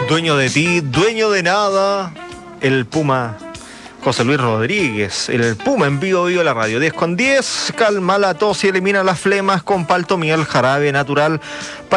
Dueño de ti, dueño de nada. El Puma José Luis Rodríguez. El Puma en vivo la radio. 10 con 10. Calma la tos y elimina las flemas con paltomiel, jarabe natural.